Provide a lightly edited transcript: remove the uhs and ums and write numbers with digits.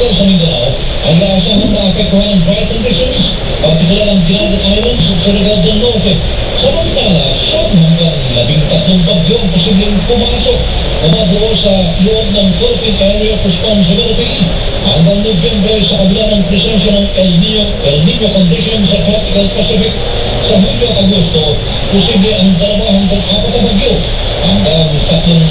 sektor sa Mindanao ay naasahan na apektuhan ng dry conditions, partikular ang Gilagad Islands at Surigao del Norte. Samantala, 7 hanggang 13 bagyo ang posibleng pumasok na mabuo sa loob ng Philippine Area of Responsibility hanggang Nobyembre sa kabila ng presensya ng El Nino conditions sa Tropical Pacific. Sa Hulyo at Agosto, posible ang 2 hanggang 4 na bagyo